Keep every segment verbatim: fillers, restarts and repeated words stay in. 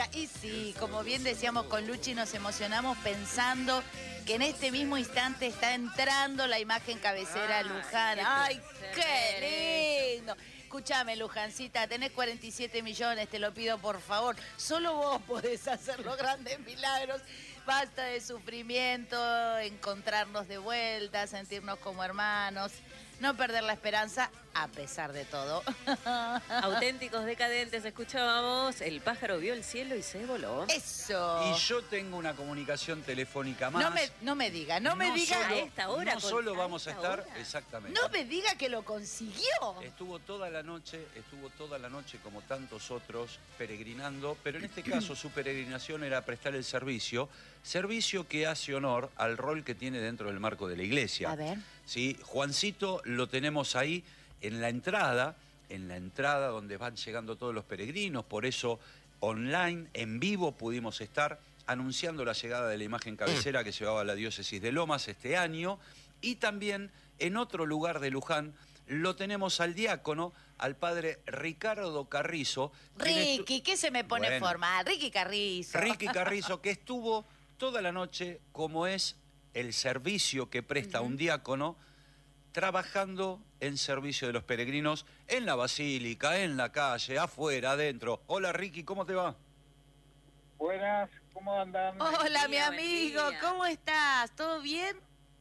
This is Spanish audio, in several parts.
Y sí, como bien decíamos con Luchi, nos emocionamos pensando que en este mismo instante está entrando la imagen cabecera a Luján. ¡Ay, qué lindo! Escúchame, Lujancita, tenés cuarenta y siete millones, te lo pido por favor. Solo vos podés hacer los grandes milagros. Basta de sufrimiento, encontrarnos de vuelta, sentirnos como hermanos, no perder la esperanza a pesar de todo. Auténticos decadentes, escuchábamos, el pájaro vio el cielo y se voló. Eso. Y yo tengo una comunicación telefónica más. No me, no me diga, no, no me diga solo, a esta hora. No solo vamos a estar, hora. exactamente. No me diga que lo consiguió. Estuvo toda la noche, estuvo toda la noche como tantos otros peregrinando, pero en este caso su peregrinación era prestar el servicio, servicio que hace honor al rol que tiene dentro del marco de la iglesia. A ver. Sí, Juancito lo tenemos ahí en la entrada, en la entrada donde van llegando todos los peregrinos, por eso online, en vivo pudimos estar anunciando la llegada de la imagen cabecera que llevaba la diócesis de Lomas este año, y también en otro lugar de Luján lo tenemos al diácono, al padre Ricardo Carrizo. Ricky, ¿qué se me pone bueno, formal? Ricky Carrizo. Ricky Carrizo, que estuvo toda la noche, como es el servicio que presta uh-huh. un diácono, trabajando en servicio de los peregrinos en la basílica, en la calle, afuera, adentro. Hola Ricky, ¿cómo te va? Buenas, ¿cómo andan? Hola mi amigo, ¿cómo estás? ¿Todo bien?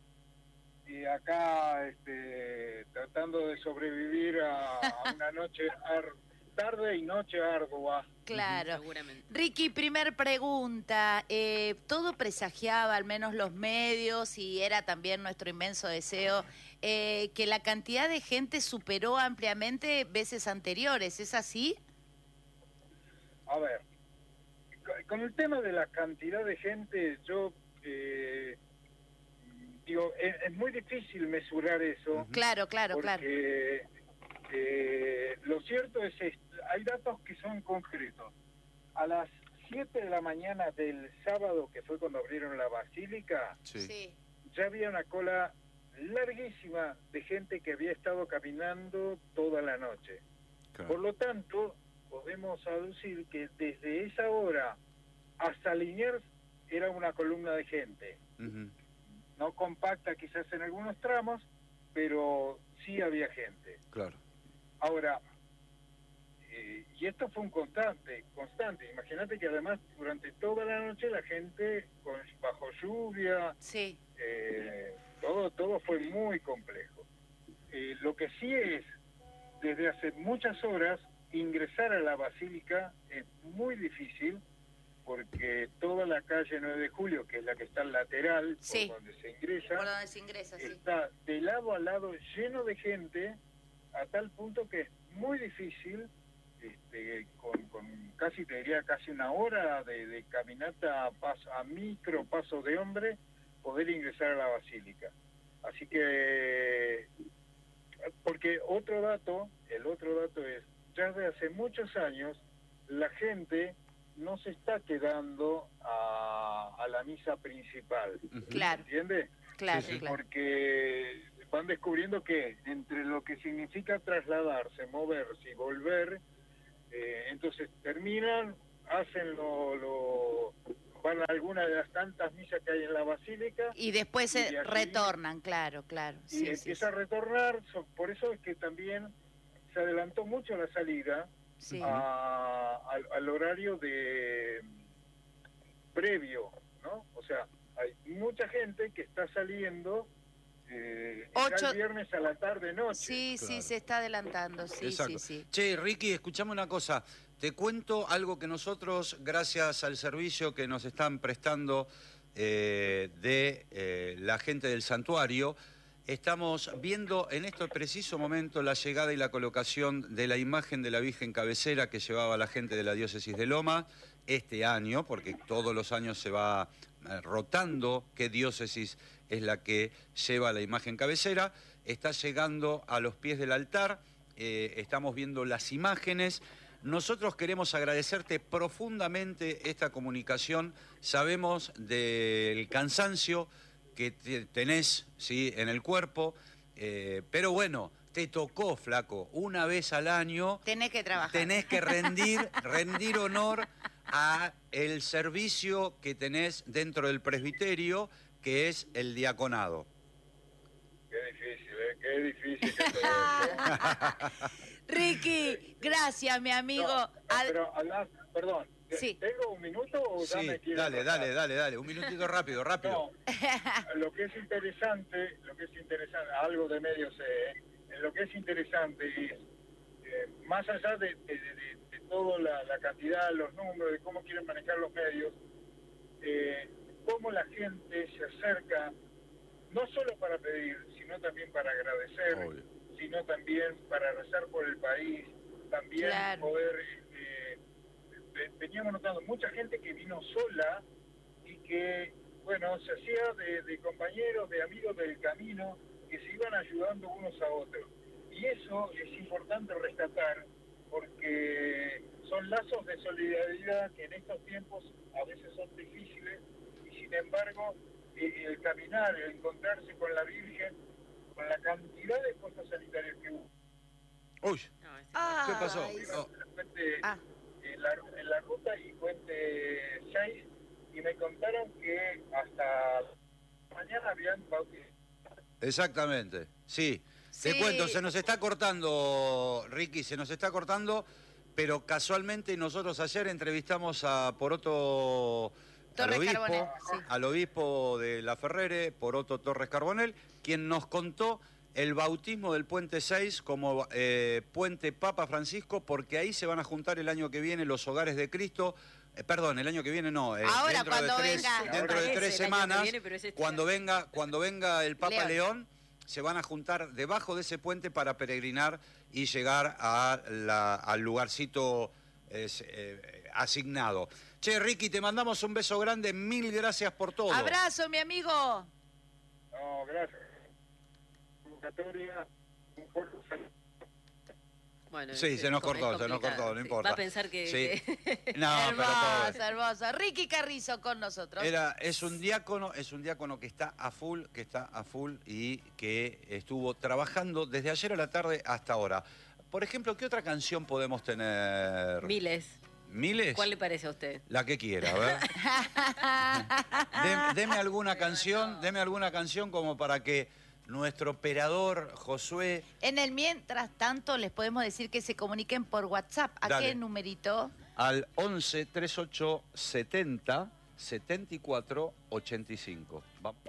Y acá este, tratando de sobrevivir a, a una noche ar, tarde y noche ardua. Claro. Seguramente. Ricky, primer pregunta. Eh, todo presagiaba, al menos los medios, y era también nuestro inmenso deseo, eh, que la cantidad de gente superó ampliamente veces anteriores. ¿Es así? A ver, con el tema de la cantidad de gente, yo eh, digo, es, es muy difícil mesurar eso. Claro, claro, porque, claro. Eh, lo cierto es esto. Hay datos que son concretos. A las siete de la mañana del sábado, que fue cuando abrieron la basílica, sí. ya había una cola larguísima de gente que había estado caminando toda la noche. Claro. Por lo tanto, podemos aducir que desde esa hora hasta Liniers era una columna de gente. Uh-huh. No compacta quizás en algunos tramos, pero sí había gente. Claro. Ahora, Eh, y esto fue un constante, constante. Imagínate que además durante toda la noche la gente con, bajo lluvia, sí. eh, todo, todo fue muy complejo. Eh, lo que sí es, desde hace muchas horas, ingresar a la basílica es muy difícil, porque toda la calle nueve de julio, que es la que está al lateral, sí. por donde se ingresa, por donde se ingresa sí. está de lado a lado lleno de gente, a tal punto que es muy difícil. Este, con, con casi, te diría, casi una hora de, de caminata a, paso, a micro paso de hombre, poder ingresar a la basílica. Así que, porque otro dato, el otro dato es, ya desde hace muchos años, la gente no se está quedando a, a la misa principal. Claro. ¿Entiendes? Claro, sí, claro. Porque van descubriendo que entre lo que significa trasladarse, moverse y volver, Eh, entonces terminan, hacen lo, lo van a alguna de las tantas misas que hay en la basílica y después se y de retornan, claro, claro. Y sí, empieza sí, a retornar, so, por eso es que también se adelantó mucho la salida sí. a, al, al horario de previo, ¿no? O sea, hay mucha gente que está saliendo Eh, Ocho... el viernes a la tarde noche. Sí, claro. sí, se está adelantando, sí, Exacto. sí, sí. Che, Ricky, escuchame una cosa. Te cuento algo que nosotros, gracias al servicio que nos están prestando eh, de eh, la gente del santuario, estamos viendo en este preciso momento la llegada y la colocación de la imagen de la Virgen Cabecera que llevaba la gente de la diócesis de Lomas este año, porque todos los años se va rotando qué diócesis es la que lleva la imagen cabecera. Está llegando a los pies del altar, eh, estamos viendo las imágenes. Nosotros queremos agradecerte profundamente esta comunicación. Sabemos del cansancio que tenés, ¿sí?, en el cuerpo, eh, pero bueno, te tocó, flaco, una vez al año. Tenés que trabajar. Tenés que rendir, rendir honor a el servicio que tenés dentro del presbiterio, que es el diaconado. Qué difícil, ¿eh? Qué difícil que todo esto. Ricky, gracias, mi amigo. No, no, Al- pero hablas, perdón, Sí. ¿tengo un minuto o ya Sí, me quiero dale, pasar? dale, dale, dale. Un minutito rápido, rápido. No, lo que es interesante, lo que es interesante, algo de medio sé, ¿eh? Lo que es interesante es, eh, más allá de, de, de, de toda la, la cantidad, los números, de cómo quieren manejar los medios, eh, cómo la gente se acerca, no solo para pedir, sino también para agradecer, Obvio. sino también para rezar por el país, también Claro. poder... Eh, ve- veníamos notando mucha gente que vino sola y que, bueno, se hacía de, de compañeros, de amigos del camino, que se iban ayudando unos a otros. Y eso es importante rescatar, porque son lazos de solidaridad que en estos tiempos a veces son difíciles, y sin embargo, eh, el caminar, el encontrarse con la Virgen, con la cantidad de cosas sanitarias que hubo. Uy, No, es- Ah, ¿qué pasó? ay, Oh, En la Puente- Ah. en, la, en la ruta y Puente seis, y me contaron que hasta mañana habían bautizado. exactamente, sí. Te Sí. cuento, se nos está cortando, Ricky, se nos está cortando, pero casualmente nosotros ayer entrevistamos a Poroto, al Torres obispo, Carbonell, sí. al obispo de La Ferrere, Poroto Torres Carbonell, quien nos contó el bautismo del Puente seis como eh, Puente Papa Francisco, porque ahí se van a juntar el año que viene los hogares de Cristo. Eh, perdón, el año que viene no. eh, Ahora, dentro cuando de tres, venga. Dentro Ahora de es tres el año que semanas, viene, pero es este cuando, año. venga, cuando venga el Papa León. León, se van a juntar debajo de ese puente para peregrinar y llegar a la- al lugarcito eh, eh, asignado. Che, Ricky, te mandamos un beso grande, mil gracias por todo. Abrazo, mi amigo. No, gracias. Convocatoria, un fuerte saludo. Bueno, Sí, es- se nos es cortó, se nos complicado, cortó, no sí. importa. Va a pensar que... Sí. que- No, pero pobre. Hermoso, hermoso. Ricky Carrizo con nosotros. Era, es un diácono, es un diácono que está a full, que está a full y que estuvo trabajando desde ayer a la tarde hasta ahora. Por ejemplo, ¿qué otra canción podemos tener? Miles. ¿Miles? ¿Cuál le parece a usted? La que quiera, a ver. Dem- deme alguna canción, deme alguna canción como para que nuestro operador Josué... En el mientras tanto, les podemos decir que se comuniquen por WhatsApp. ¿A Dale. qué numerito? al once, treinta y ocho, setenta, setenta y cuatro, ochenta y cinco. Vamos.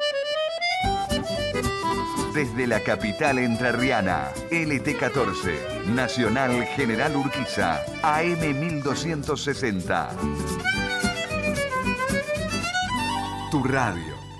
Desde la capital entrerriana, L T catorce, Nacional General Urquiza, A M mil doscientos sesenta. Tu radio.